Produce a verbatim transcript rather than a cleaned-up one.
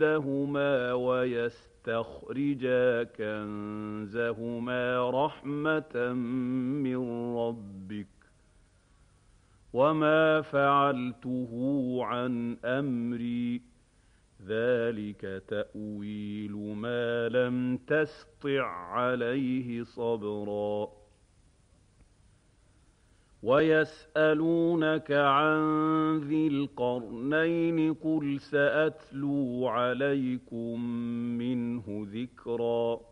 لهما ويستخرجا كنزهما رحمة من ربك وما فعلته عن أمري ذلك تأويل ما لم تسطع عليه صبرا ويسألونك عن ذي القرنين قل سأتلو عليكم منه ذكرا